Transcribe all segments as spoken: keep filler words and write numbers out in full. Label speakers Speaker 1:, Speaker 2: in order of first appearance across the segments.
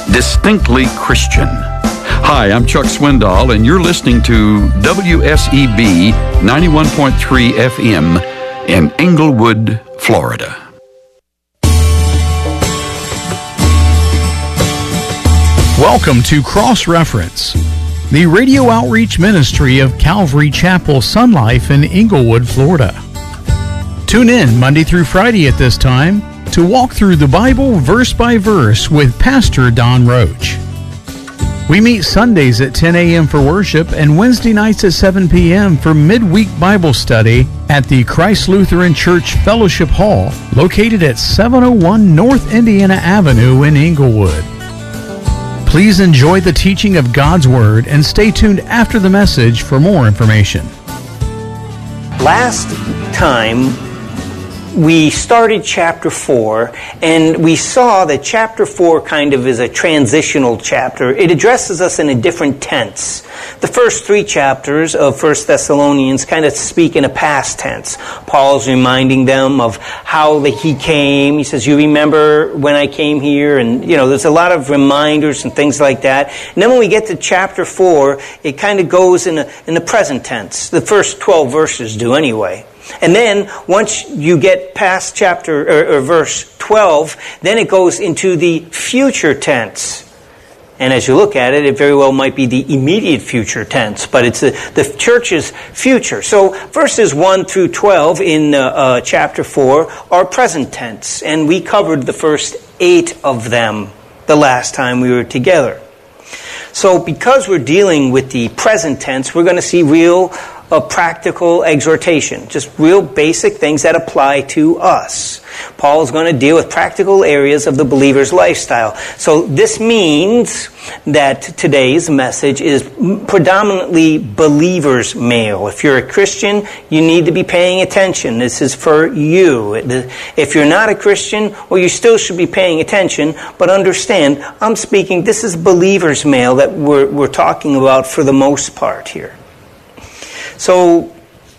Speaker 1: Distinctly Christian. Hi, I'm Chuck Swindoll, and you're listening to W S E B ninety-one point three F M in Englewood, Florida.
Speaker 2: Welcome to Cross Reference, the radio outreach ministry of Calvary Chapel Sun Life in Englewood, Florida. Tune in Monday through Friday at this time to walk through the Bible verse by verse with Pastor Don Roach. We meet Sundays at ten a.m. for worship and Wednesday nights at seven p.m. for midweek Bible study at the Christ Lutheran Church Fellowship Hall, located at seven oh one North Indiana Avenue in Englewood. Please enjoy the teaching of God's Word and stay tuned after the message for more information.
Speaker 3: Last time, we started chapter four, and we saw that chapter four kind of is a transitional chapter. It addresses us in a different tense. The first three chapters of First Thessalonians kind of speak in a past tense. Paul's reminding them of how the, he came. He says, you remember when I came here? And, you know, there's a lot of reminders and things like that. And then when we get to chapter four, it kind of goes in, a, in the present tense. The first twelve verses do anyway. And then, once you get past chapter or, or verse twelve, then it goes into the future tense. And as you look at it, it very well might be the immediate future tense, but it's the, the church's future. So, verses one through twelve in uh, uh, chapter four are present tense, and we covered the first eight of them the last time we were together. So, because we're dealing with the present tense, we're going to see real a practical exhortation, just real basic things that apply to us. Paul is going to deal with practical areas of the believer's lifestyle. So this means that today's message is predominantly believer's mail. If you're a Christian, you need to be paying attention. This is for you. If you're not a Christian, well, you still should be paying attention, but understand, I'm speaking, this is believer's mail that we're, we're talking about for the most part here. So,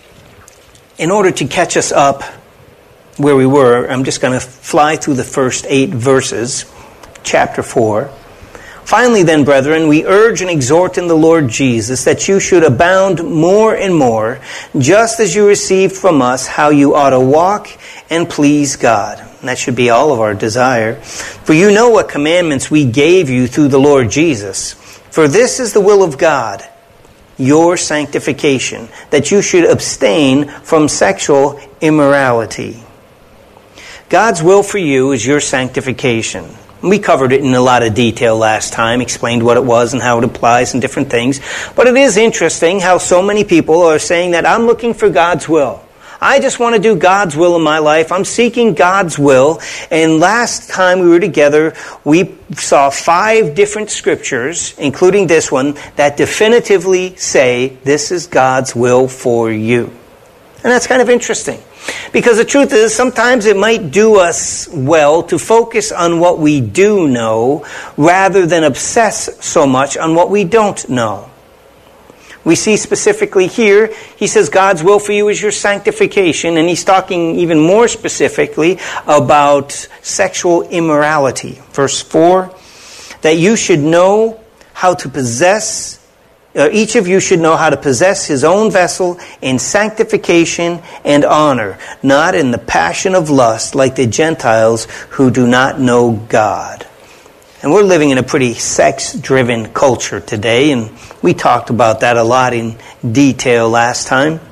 Speaker 3: in order to catch us up where we were, I'm just going to fly through the first eight verses, chapter four. Finally then, brethren, we urge and exhort in the Lord Jesus that you should abound more and more, just as you received from us how you ought to walk and please God. And that should be all of our desire. For you know what commandments we gave you through the Lord Jesus. For this is the will of God, your sanctification, that you should abstain from sexual immorality. God's will for you is your sanctification. We covered it in a lot of detail last time, explained what it was and how it applies and different things. But it is interesting how so many people are saying that I'm looking for God's will. I just want to do God's will in my life. I'm seeking God's will. And last time we were together, we saw five different scriptures, including this one, that definitively say this is God's will for you. And that's kind of interesting. Because the truth is, sometimes it might do us well to focus on what we do know rather than obsess so much on what we don't know. We see specifically here, he says God's will for you is your sanctification, and he's talking even more specifically about sexual immorality. Verse four, that you should know how to possess, uh, each of you should know how to possess his own vessel in sanctification and honor, not in the passion of lust like the Gentiles who do not know God. And we're living in a pretty sex-driven culture today, and we talked about that a lot in detail last time.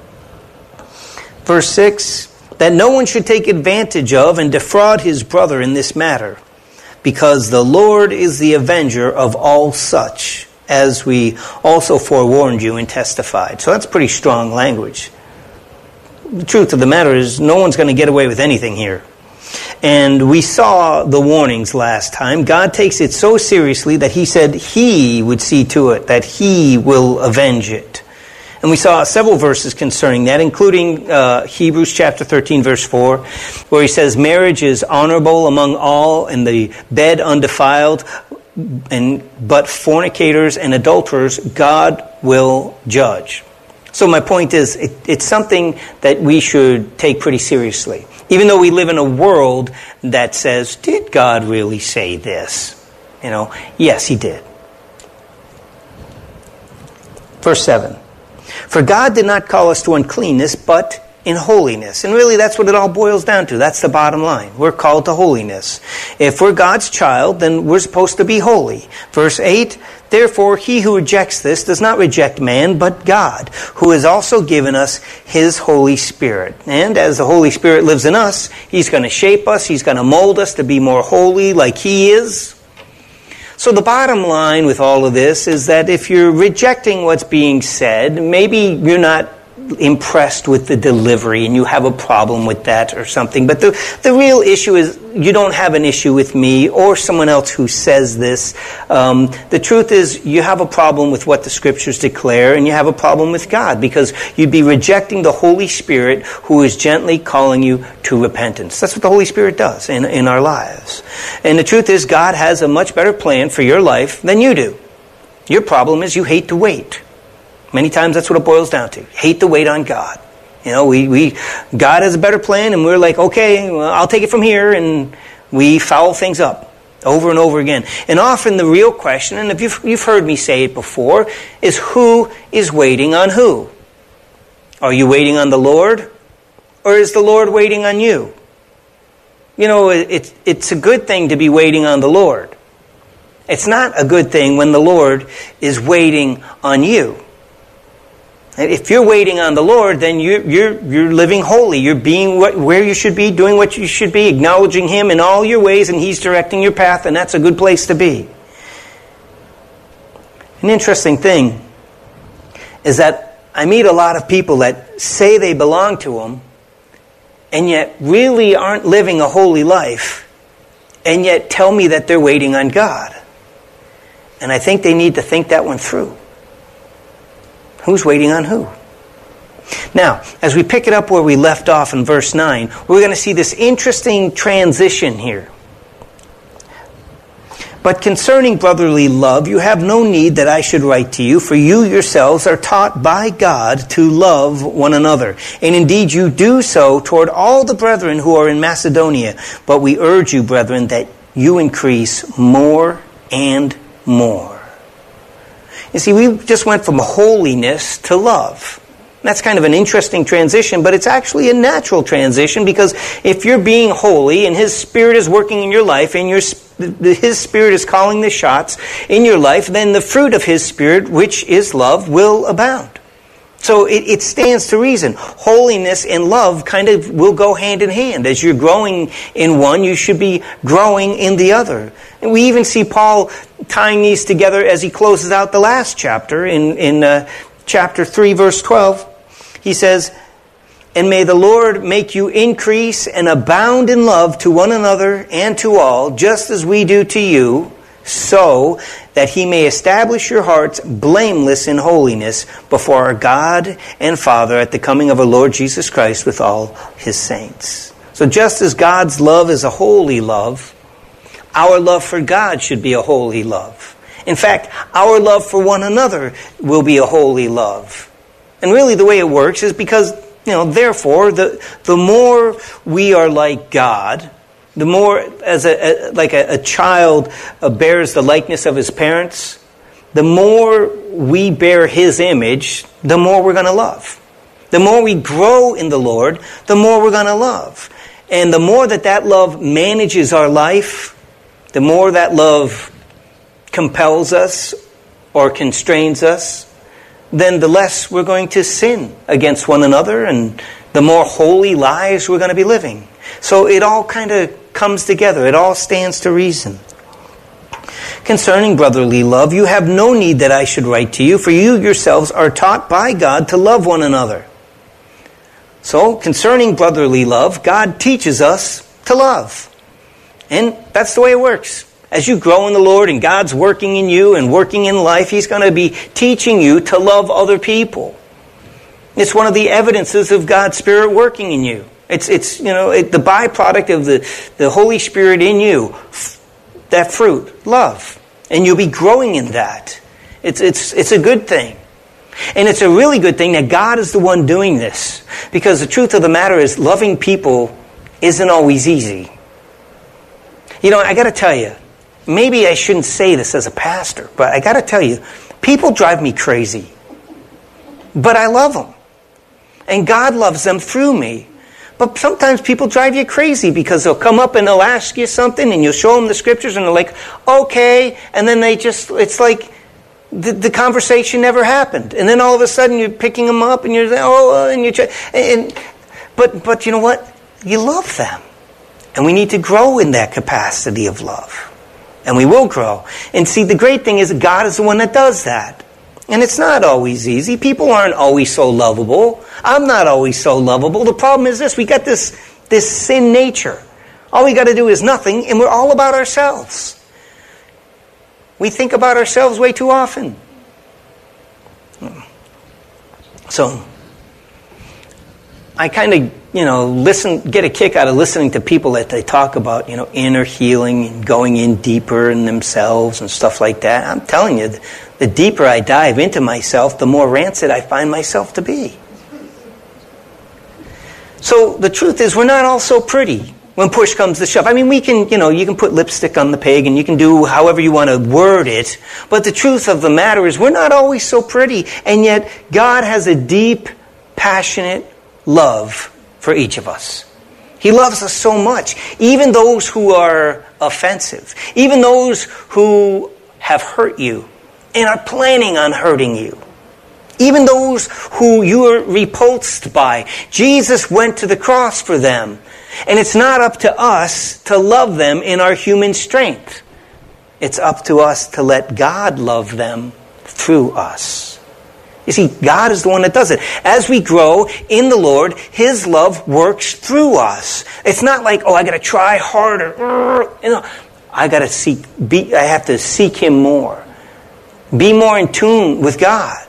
Speaker 3: Verse six, that no one should take advantage of and defraud his brother in this matter, because the Lord is the avenger of all such, as we also forewarned you and testified. So that's pretty strong language. The truth of the matter is, no one's going to get away with anything here. And we saw the warnings last time. God takes it so seriously that he said he would see to it, that he will avenge it. And we saw several verses concerning that, including uh, Hebrews chapter thirteen, verse four, where he says, marriage is honorable among all, and the bed undefiled, and but fornicators and adulterers God will judge. So my point is, it, it's something that we should take pretty seriously. Even though we live in a world that says, did God really say this? You know, yes, he did. Verse seven. For God did not call us to uncleanness, but in holiness. And really, that's what it all boils down to. That's the bottom line. We're called to holiness. If we're God's child, then we're supposed to be holy. Verse eight, therefore, he who rejects this does not reject man, but God, who has also given us his Holy Spirit. And as the Holy Spirit lives in us, he's going to shape us. He's going to mold us to be more holy like he is. So the bottom line with all of this is that if you're rejecting what's being said, maybe you're not impressed with the delivery and you have a problem with that or something. But the, the real issue is you don't have an issue with me or someone else who says this. Um, the truth is you have a problem with what the Scriptures declare, and you have a problem with God, because you'd be rejecting the Holy Spirit who is gently calling you to repentance. That's what the Holy Spirit does in, in our lives. And the truth is God has a much better plan for your life than you do. Your problem is you hate to wait. Many times that's what it boils down to. Hate to wait on God. You know, we, we God has a better plan, and we're like, okay, well, I'll take it from here, and we foul things up over and over again. And often the real question, and if you've, you've heard me say it before, is who is waiting on who? Are you waiting on the Lord, or is the Lord waiting on you? You know, it, it's a good thing to be waiting on the Lord. It's not a good thing when the Lord is waiting on you. If you're waiting on the Lord, then you're, you're, you're living holy. You're being what, where you should be, doing what you should be, acknowledging Him in all your ways, and He's directing your path, and that's a good place to be. An interesting thing is that I meet a lot of people that say they belong to Him, and yet really aren't living a holy life, and yet tell me that they're waiting on God. And I think they need to think that one through. Who's waiting on who? Now, as we pick it up where we left off in verse nine, we're going to see this interesting transition here. But concerning brotherly love, you have no need that I should write to you, for you yourselves are taught by God to love one another. And indeed you do so toward all the brethren who are in Macedonia. But we urge you, brethren, that you increase more and more. You see, we just went from holiness to love. That's kind of an interesting transition, but it's actually a natural transition, because if you're being holy and His Spirit is working in your life and your, His Spirit is calling the shots in your life, then the fruit of His Spirit, which is love, will abound. So it, it stands to reason. Holiness and love kind of will go hand in hand. As you're growing in one, you should be growing in the other. And we even see Paul tying these together as he closes out the last chapter. In, in uh, chapter three, verse twelve, he says, and may the Lord make you increase and abound in love to one another and to all, just as we do to you, so that He may establish your hearts blameless in holiness before our God and Father at the coming of our Lord Jesus Christ with all His saints. So just as God's love is a holy love, our love for God should be a holy love. In fact, our love for one another will be a holy love. And really the way it works is because, you know, therefore, the, the more we are like God, the more, as a, a like a, a child uh, bears the likeness of his parents, the more we bear His image, the more we're going to love. The more we grow in the Lord, the more we're going to love. And the more that that love manages our life, the more that love compels us or constrains us, then the less we're going to sin against one another, and the more holy lives we're going to be living. So it all kind of comes together. It all stands to reason. Concerning brotherly love, you have no need that I should write to you, for you yourselves are taught by God to love one another. So, concerning brotherly love, God teaches us to love. And that's the way it works. As you grow in the Lord and God's working in you and working in life, He's going to be teaching you to love other people. It's one of the evidences of God's Spirit working in you. It's, it's you know, it, the byproduct of the, the Holy Spirit in you, that fruit, love. And you'll be growing in that. It's, it's, it's a good thing. And it's a really good thing that God is the one doing this. Because the truth of the matter is, loving people isn't always easy. You know, I got to tell you, maybe I shouldn't say this as a pastor, but I got to tell you, people drive me crazy. But I love them. And God loves them through me. But sometimes people drive you crazy because they'll come up and they'll ask you something and you'll show them the scriptures and they're like, okay. And then they just, it's like the, the conversation never happened. And then all of a sudden you're picking them up and you're, oh, and you're, and, but, but you know what? You love them. And we need to grow in that capacity of love. And we will grow. And see, the great thing is God is the one that does that. And it's not always easy. People aren't always so lovable. I'm not always so lovable. The problem is this. We got this, this sin nature. All we got to do is nothing, and we're all about ourselves. We think about ourselves way too often. So, I kind of, you know, listen, get a kick out of listening to people that they talk about, you know, inner healing and going in deeper in themselves and stuff like that. I'm telling you, the deeper I dive into myself, the more rancid I find myself to be. So the truth is, we're not all so pretty when push comes to shove. I mean, we can, you know, you can put lipstick on the pig and you can do however you want to word it. But the truth of the matter is, we're not always so pretty. And yet, God has a deep, passionate love for each of us. He loves us so much. Even those who are offensive. Even those who have hurt you and are planning on hurting you. Even those who you are repulsed by. Jesus went to the cross for them. And it's not up to us to love them in our human strength. It's up to us to let God love them through us. You see, God is the one that does it. As we grow in the Lord, His love works through us. It's not like, oh, I got to try harder. You know, I got to seek. Be, I have to seek Him more. Be more in tune with God.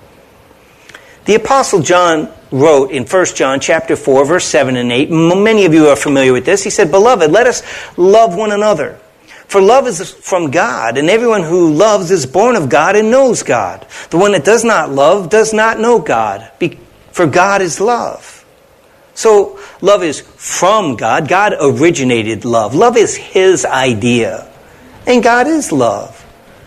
Speaker 3: The Apostle John wrote in First John chapter four, verse seven and eight. Many of you are familiar with this. He said, "Beloved, let us love one another. For love is from God, and everyone who loves is born of God and knows God. The one that does not love does not know God, for God is love." So, love is from God. God originated love. Love is His idea. And God is love.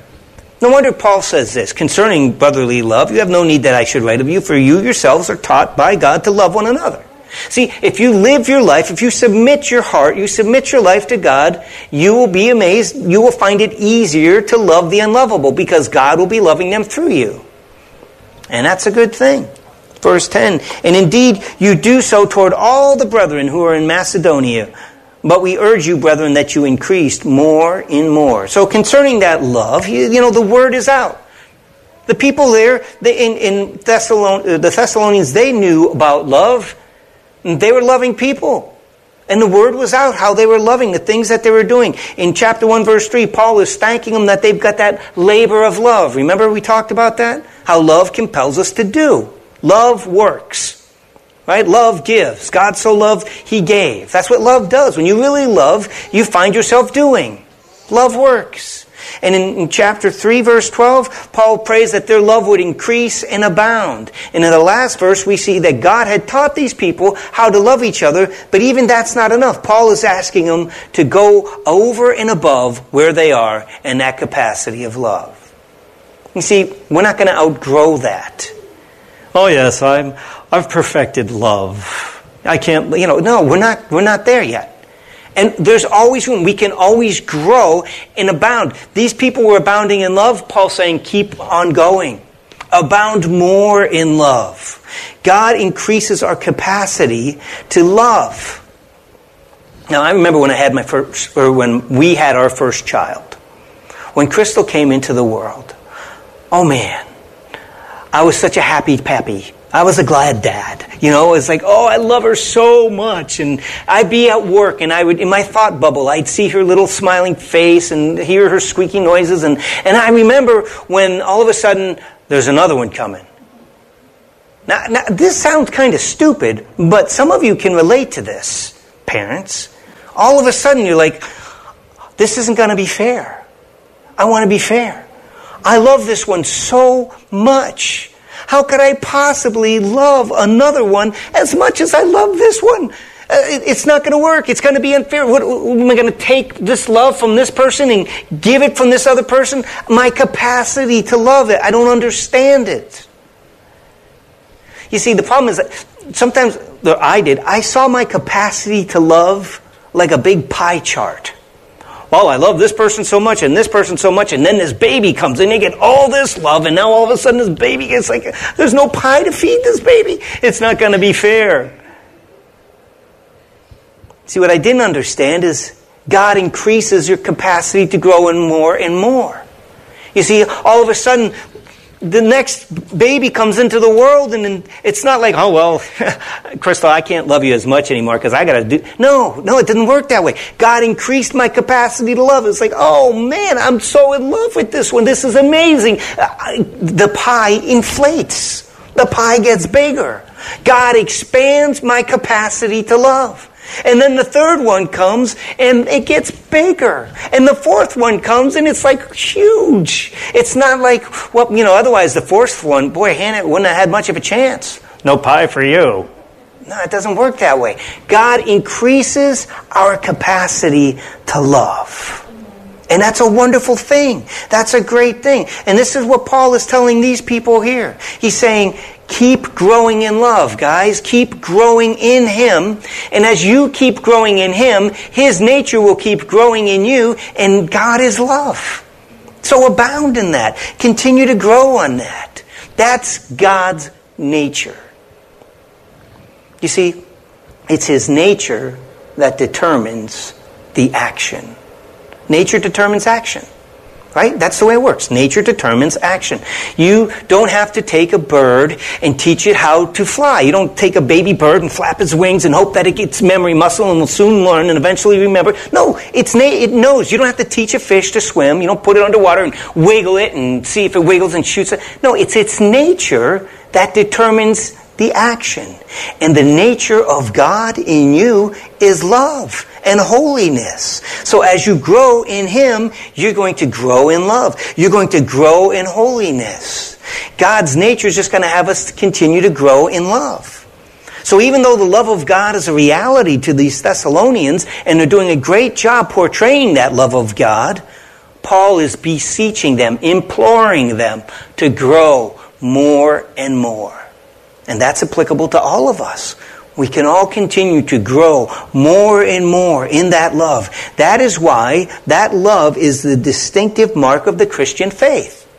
Speaker 3: No wonder Paul says this, concerning brotherly love, "You have no need that I should write of you, for you yourselves are taught by God to love one another." See, if you live your life, if you submit your heart, you submit your life to God, you will be amazed, you will find it easier to love the unlovable, because God will be loving them through you. And that's a good thing. Verse ten, "And indeed you do so toward all the brethren who are in Macedonia. But we urge you, brethren, that you increased more in more." So concerning that love, you, you know, the word is out. The people there, they, in, in Thessalon, the Thessalonians, they knew about love. They were loving people. And the word was out, how they were loving the things that they were doing. In chapter one, verse three, Paul is thanking them that they've got that labor of love. Remember we talked about that? How love compels us to do. Love works. Right? Love gives. God so loved, He gave. That's what love does. When you really love, you find yourself doing. Love works. And in, in chapter three, verse twelve, Paul prays that their love would increase and abound. And in the last verse, we see that God had taught these people how to love each other, but even that's not enough. Paul is asking them to go over and above where they are in that capacity of love. You see, we're not going to outgrow that. Oh yes, I'm, I've perfected love. I can't, you know, no, we're not, we're not there yet. And there's always room. We can always grow and abound. These people were abounding in love. Paul's saying, keep on going. Abound more in love. God increases our capacity to love. Now, I remember when I had my first, or when we had our first child. When Crystal came into the world. Oh man. I was such a happy pappy. I was a glad dad. You know, it's like, oh, I love her so much. And I'd be at work and I would, in my thought bubble, I'd see her little smiling face and hear her squeaky noises. And, and I remember when all of a sudden, there's another one coming. Now, now, this sounds kind of stupid, but some of you can relate to this, parents. All of a sudden, you're like, this isn't going to be fair. I want to be fair. I love this one so much. How could I possibly love another one as much as I love this one? It's not going to work. It's going to be unfair. What, am I going to take this love from this person and give it from this other person? My capacity to love it, I don't understand it. You see, the problem is that sometimes, or I did, I saw my capacity to love like a big pie chart. Well, I love this person so much and this person so much, and then this baby comes and they get all this love, and now all of a sudden this baby gets like, there's no pie to feed this baby. It's not going to be fair. See, what I didn't understand is God increases your capacity to grow in more and more. You see, all of a sudden, the next baby comes into the world, and it's not like, oh, well, Crystal, I can't love you as much anymore because I got to do... No, no, it didn't work that way. God increased my capacity to love. It's like, oh, man, I'm so in love with this one. This is amazing. The pie inflates. The pie gets bigger. God expands my capacity to love. And then the third one comes and it gets bigger. And the fourth one comes and it's like huge. It's not like, well, you know, otherwise the fourth one, boy, Hannah wouldn't have had much of a chance. No pie for you. No, it doesn't work that way. God increases our capacity to love. And that's a wonderful thing. That's a great thing. And this is what Paul is telling these people here. He's saying, keep growing in love, guys. Keep growing in Him. And as you keep growing in Him, His nature will keep growing in you. And God is love. So abound in that. Continue to grow on that. That's God's nature. You see, it's His nature that determines the action. Nature determines action. Right? That's the way it works. Nature determines action. You don't have to take a bird and teach it how to fly. You don't take a baby bird and flap its wings and hope that it gets memory muscle and will soon learn and eventually remember. No, it's na- it knows. You don't have to teach a fish to swim. You don't put it underwater and wiggle it and see if it wiggles and shoots it. No, it's its nature that determines the action. And the nature of God in you is love and holiness. So as you grow in Him, you're going to grow in love. You're going to grow in holiness. God's nature is just going to have us continue to grow in love. So even though the love of God is a reality to these Thessalonians, and they're doing a great job portraying that love of God, Paul is beseeching them, imploring them to grow more and more. And that's applicable to all of us. We can all continue to grow more and more in that love. That is why that love is the distinctive mark of the Christian faith.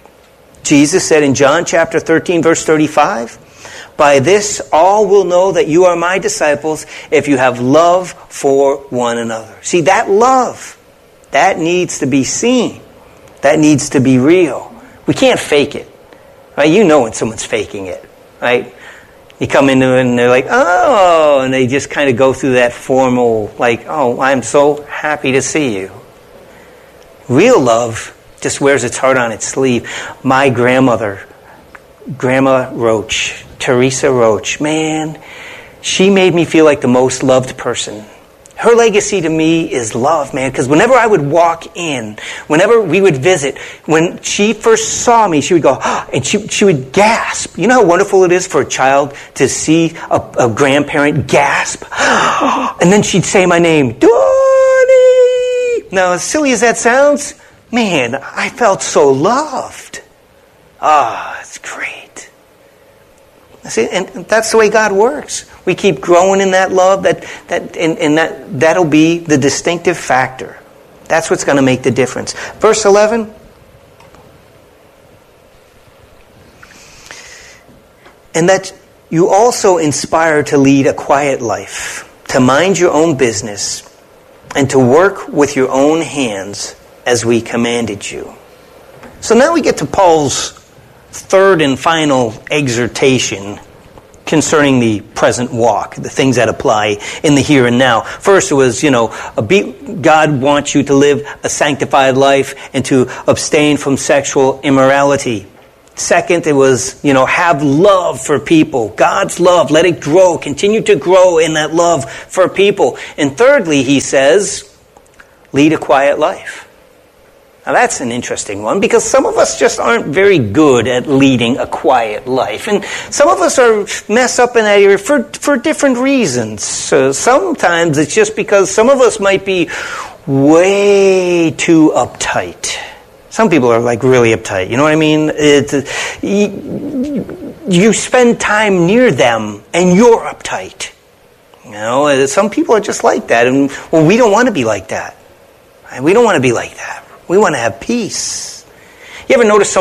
Speaker 3: Jesus said in John chapter thirteen, verse thirty-five, "By this all will know that you are my disciples if you have love for one another." See, that love, that needs to be seen. That needs to be real. We can't fake it. Right? You know when someone's faking it. Right? You come into it and they're like, oh, and they just kind of go through that formal, like, oh, I'm so happy to see you. Real love just wears its heart on its sleeve. My grandmother, Grandma Roach, Teresa Roach, man, she made me feel like the most loved person. Her legacy to me is love, man, because whenever I would walk in, whenever we would visit, when she first saw me, she would go, oh, and she she would gasp. You know how wonderful it is for a child to see a, a grandparent gasp? And then she'd say my name, Donnie! Now, as silly as that sounds, man, I felt so loved. Ah, oh, it's great. See, and that's the way God works. We keep growing in that love, that that and, and that that'll be the distinctive factor. That's what's going to make the difference. Verse eleven. And that you also inspire to lead a quiet life, to mind your own business, and to work with your own hands as we commanded you. So now we get to Paul's third and final exhortation concerning the present walk, the things that apply in the here and now. First, it was, you know, a be, God wants you to live a sanctified life and to abstain from sexual immorality. Second, it was, you know, have love for people. God's love, let it grow. Continue to grow in that love for people. And thirdly, he says, lead a quiet life. Now that's an interesting one, because some of us just aren't very good at leading a quiet life. And some of us are messed up in that area for, for different reasons. So sometimes it's just because some of us might be way too uptight. Some people are like really uptight, you know what I mean? It's, you, you spend time near them and you're uptight. You know, some people are just like that. And well, we don't want to be like that. We don't want to be like that. We want to have peace. You ever notice